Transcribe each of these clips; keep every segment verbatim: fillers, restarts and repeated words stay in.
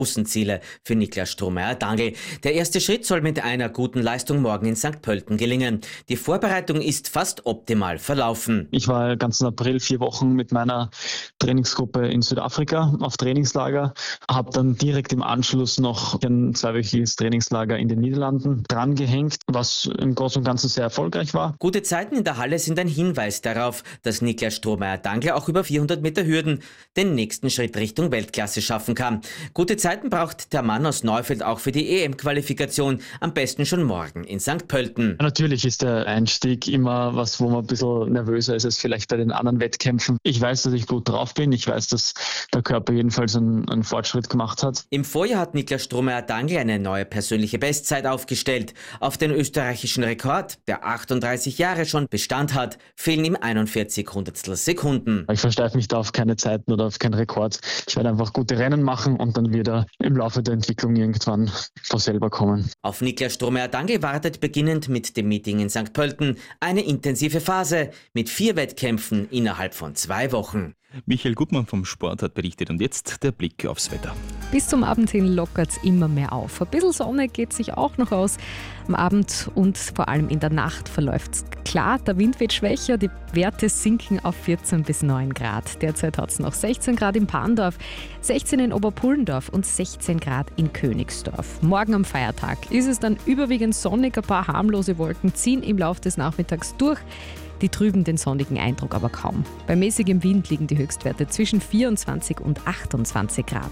Außenziele für Niklas Strohmeier-Dangl. Der erste Schritt soll mit einer guten Leistung morgen in Sankt Pölten gelingen. Die Vorbereitung ist fast optimal verlaufen. Ich war ganzen April vier Wochen mit meiner Trainingsgruppe in Südafrika auf Trainingslager, habe dann direkt im Anschluss noch ein zweiwöchiges Trainingslager in den Niederlanden drangehängt, was im Großen und Ganzen sehr erfolgreich war. Gute Zeiten in der Halle sind ein Hinweis darauf, dass Niklas Strohmeier-Dangl auch über vierhundert Meter Hürden den nächsten Schritt Richtung Weltklasse schaffen kann. Gute Zeiten braucht der Mann aus Neufeld auch für die E M-Qualifikation, am besten schon morgen in Sankt Pölten. Natürlich ist der Einstieg immer was, wo man ein bisschen nervöser ist als vielleicht bei den anderen Wettkämpfen. Ich weiß, dass ich gut drauf bin. Ich weiß, dass der Körper jedenfalls einen, einen Fortschritt gemacht hat. Im Vorjahr hat Niklas Strohmeier-Dangl eine neue persönliche Bestzeit aufgestellt. Auf den österreichischen Rekord, der achtunddreißig Jahre schon Bestand hat, fehlen ihm einundvierzig Hundertstel Sekunden. Ich versteife mich da auf keine Zeiten oder auf keinen Rekord. Ich werde einfach gute Rennen machen und dann wird er im Laufe der Entwicklung irgendwann von selber kommen. Auf Niklas Strohmeier-Dangl wartet beginnend mit dem Meeting in Sankt Pölten eine intensive Phase mit vier Wettkämpfen innerhalb von zwei Wochen. Michael Gutmann vom Sport hat berichtet und jetzt der Blick aufs Wetter. Bis zum Abend hin lockert es immer mehr auf. Ein bisschen Sonne geht sich auch noch aus. Am Abend und vor allem in der Nacht verläuft es klar. Der Wind wird schwächer, die Werte sinken auf vierzehn bis neun Grad. Derzeit hat es noch sechzehn Grad in Parndorf, sechzehn in Oberpullendorf und sechzehn Grad in Königsdorf. Morgen am Feiertag ist es dann überwiegend sonnig. Ein paar harmlose Wolken ziehen im Laufe des Nachmittags durch. Die trüben den sonnigen Eindruck aber kaum. Bei mäßigem Wind liegen die Höchstwerte zwischen vierundzwanzig und achtundzwanzig Grad.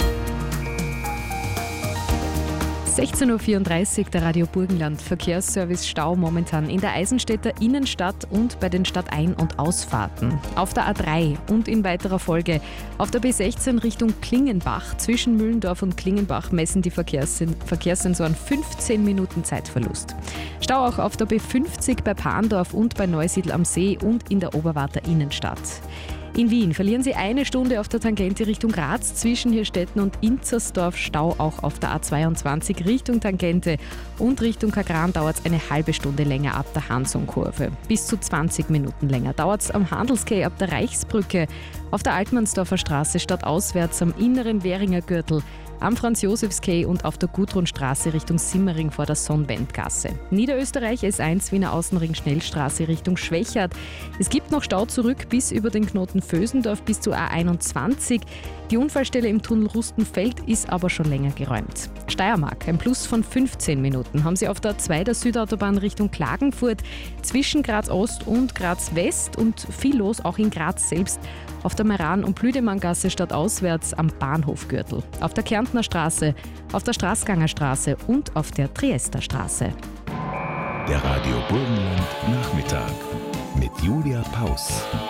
sechzehn Uhr vierunddreißig, der Radio Burgenland. Verkehrsservice Stau momentan in der Eisenstädter Innenstadt und bei den Stadtein- und Ausfahrten. Auf der A drei und in weiterer Folge auf der B sechzehn Richtung Klingenbach. Zwischen Mühlendorf und Klingenbach messen die Verkehrssen- Verkehrssensoren fünfzehn Minuten Zeitverlust. Stau auch auf der B fünfzig bei Parndorf und bei Neusiedl am See und in der Oberwarter Innenstadt. In Wien verlieren Sie eine Stunde auf der Tangente Richtung Graz, zwischen Hirstetten und Inzersdorf. Stau auch auf der A zweiundzwanzig Richtung Tangente und Richtung Kagran dauert es eine halbe Stunde länger ab der Hansonkurve. Bis zu zwanzig Minuten länger dauert es am Handelskay ab der Reichsbrücke, auf der Altmannsdorfer Straße stadtauswärts am inneren Währinger Gürtel, am Franz-Josefs-Quai und auf der Gudrunstraße Richtung Simmering vor der Sonnwendgasse. Niederösterreich S eins Wiener Außenring Schnellstraße Richtung Schwächert. Es gibt noch Stau zurück bis über den Knoten Vösendorf bis zur A einundzwanzig. Die Unfallstelle im Tunnel Rustenfeld ist aber schon länger geräumt. Steiermark, ein Plus von fünfzehn Minuten haben Sie auf der A zwei der Südautobahn Richtung Klagenfurt, zwischen Graz Ost und Graz West und viel los auch in Graz selbst. Auf der Meran- und Blüdemanngasse stadtauswärts am Bahnhofgürtel, auf der Kärntner Straße, auf der Straßganger Straße und auf der Triester Straße. Der Radio Burgenland Nachmittag mit Julia Paus.